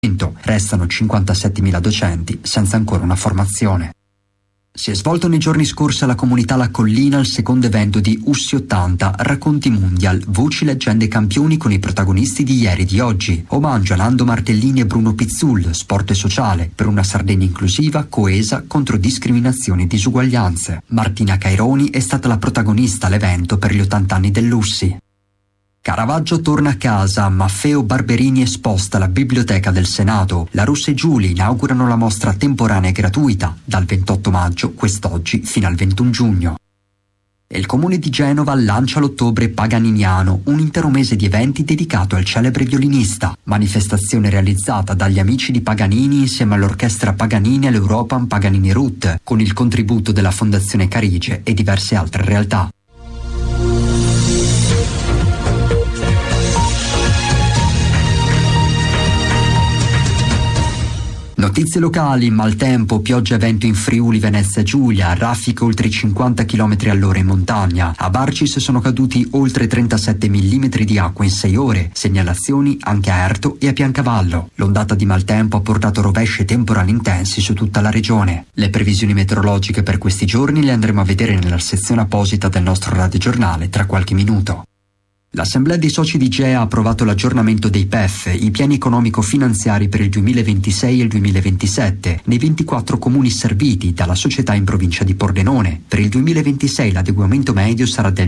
Restano 57.000 docenti senza ancora una formazione. Si è svolto nei giorni scorsi alla comunità La Collina il secondo evento di Ussi 80, Racconti Mundial, voci, leggende e campioni con i protagonisti di ieri e di oggi. Omaggio a Nando Martellini e Bruno Pizzul, sport e sociale, per una Sardegna inclusiva, coesa, contro discriminazioni e disuguaglianze. Martina Caironi è stata la protagonista all'evento per gli 80 anni dell'Ussi. Caravaggio torna a casa, Maffeo Barberini esposta alla Biblioteca del Senato. La Russa e Giulia inaugurano la mostra temporanea e gratuita dal 28 maggio, quest'oggi, fino al 21 giugno. E il comune di Genova lancia l'Ottobre Paganiniano, un intero mese di eventi dedicato al celebre violinista. Manifestazione realizzata dagli amici di Paganini insieme all'orchestra Paganini e all'European Paganini Route, con il contributo della Fondazione Carige e diverse altre realtà. Notizie locali, maltempo, pioggia e vento in Friuli, Venezia Giulia, raffiche oltre i 50 km all'ora in montagna. A Barcis sono caduti oltre 37 mm di acqua in 6 ore, segnalazioni anche a Erto e a Piancavallo. L'ondata di maltempo ha portato rovesci e temporali intensi su tutta la regione. Le previsioni meteorologiche per questi giorni le andremo a vedere nella sezione apposita del nostro radiogiornale tra qualche minuto. L'Assemblea dei soci di GEA ha approvato l'aggiornamento dei PEF, i piani economico-finanziari per il 2026 e il 2027, nei 24 comuni serviti dalla società in provincia di Pordenone. Per il 2026 l'adeguamento medio sarà del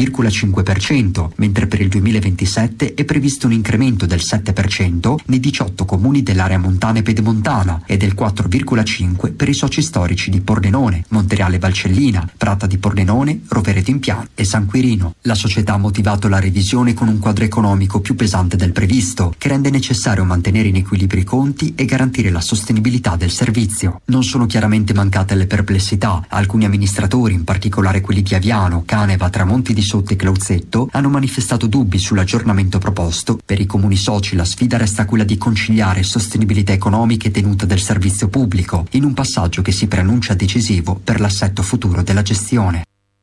9,5%, mentre per il 2027 è previsto un incremento del 7% nei 18 comuni dell'area montana e pedemontana e del 4,5% per i soci storici di Pordenone, Montereale Valcellina, Prata di Pordenone, Rovereto in Piano e San Quirino. La società ha motivato la revisione con un quadro economico più pesante del previsto, che rende necessario mantenere in equilibrio i conti e garantire la sostenibilità del servizio. Non sono chiaramente mancate le perplessità. Alcuni amministratori, in particolare quelli di Aviano, Caneva, Tramonti di Sotto e Clauzetto, hanno manifestato dubbi sull'aggiornamento proposto. Per i comuni soci la sfida resta quella di conciliare sostenibilità economica e tenuta del servizio pubblico, in un passaggio che si preannuncia decisivo per l'assetto futuro della gestione.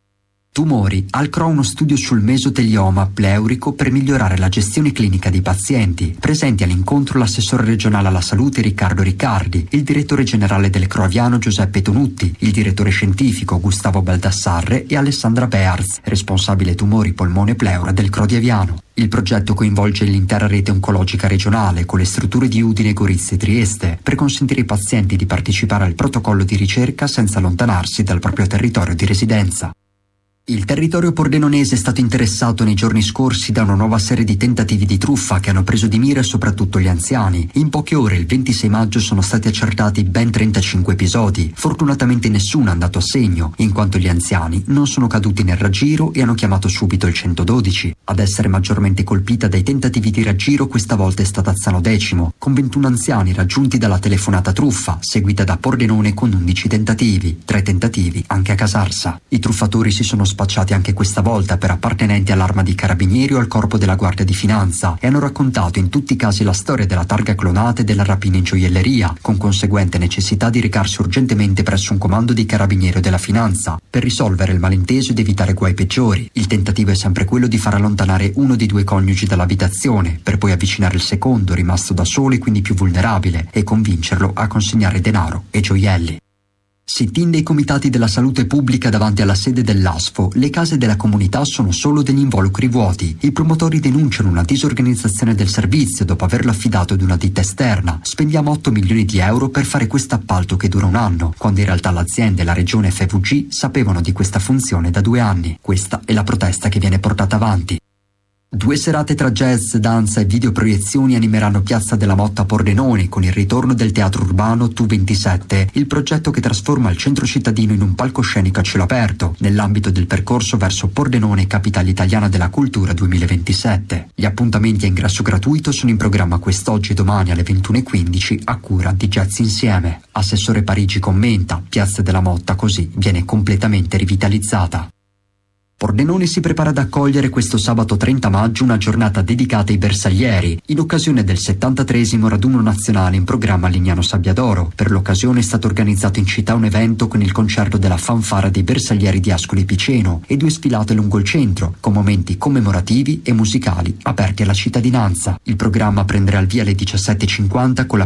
Tumori. Al CRO uno studio sul mesotelioma pleurico per migliorare la gestione clinica dei pazienti. Presenti all'incontro l'assessore regionale alla salute Riccardo Riccardi, il direttore generale del CRO Aviano Giuseppe Tonutti, il direttore scientifico Gustavo Baldassarre e Alessandra Bearz, responsabile tumori polmone pleura del CRO di Aviano. Il progetto coinvolge l'intera rete oncologica regionale con le strutture di Udine, Gorizia e Trieste per consentire ai pazienti di partecipare al protocollo di ricerca senza allontanarsi dal proprio territorio di residenza. Il territorio pordenonese è stato interessato nei giorni scorsi da una nuova serie di tentativi di truffa che hanno preso di mira soprattutto gli anziani. In poche ore, il 26 maggio, sono stati accertati ben 35 episodi. Fortunatamente nessuno è andato a segno, in quanto gli anziani non sono caduti nel raggiro e hanno chiamato subito il 112. Ad essere maggiormente colpita dai tentativi di raggiro questa volta è stata Azzano Decimo, con 21 anziani raggiunti dalla telefonata truffa, seguita da Pordenone con 11 tentativi, 3 tentativi anche a Casarsa. I truffatori si sono spacciati anche questa volta per appartenenti all'Arma di Carabinieri o al Corpo della Guardia di Finanza e hanno raccontato in tutti i casi la storia della targa clonata e della rapina in gioielleria, con conseguente necessità di recarsi urgentemente presso un comando di Carabinieri o della Finanza per risolvere il malinteso ed evitare guai peggiori. Il tentativo è sempre quello di far allontanare uno dei due coniugi dall'abitazione per poi avvicinare il secondo, rimasto da solo e quindi più vulnerabile, e convincerlo a consegnare denaro e gioielli. Sit-in dei comitati della salute pubblica davanti alla sede dell'ASFO. Le case della comunità sono solo degli involucri vuoti. I promotori denunciano una disorganizzazione del servizio dopo averlo affidato ad una ditta esterna. Spendiamo 8 milioni di euro per fare questo appalto che dura un anno, quando in realtà l'azienda e la regione FVG sapevano di questa funzione da 2 anni. Questa è la protesta che viene portata avanti. 2 serate tra jazz, danza e videoproiezioni animeranno Piazza della Motta a Pordenone con il ritorno del teatro urbano Tu27, il progetto che trasforma il centro cittadino in un palcoscenico a cielo aperto, nell'ambito del percorso verso Pordenone, capitale italiana della cultura 2027. Gli appuntamenti a ingresso gratuito sono in programma quest'oggi e domani alle 21:15 a cura di Jazz Insieme. Assessore Parigi commenta: Piazza della Motta così viene completamente rivitalizzata. Pordenone si prepara ad accogliere questo sabato 30 maggio una giornata dedicata ai bersaglieri, in occasione del 73esimo raduno nazionale in programma a Lignano Sabbiadoro. Per l'occasione è stato organizzato in città un evento con il concerto della fanfara dei bersaglieri di Ascoli Piceno e 2 sfilate lungo il centro, con momenti commemorativi e musicali aperti alla cittadinanza. Il programma prenderà il via alle 17:50 con la